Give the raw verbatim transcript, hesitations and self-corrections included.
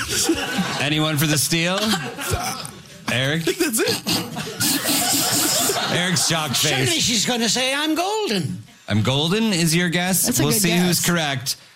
Anyone for the steal? Eric? I think that's it. Eric's shocked face. Surely she's going to say I'm golden. I'm golden is your guess? That's a we'll good see guess. who's correct.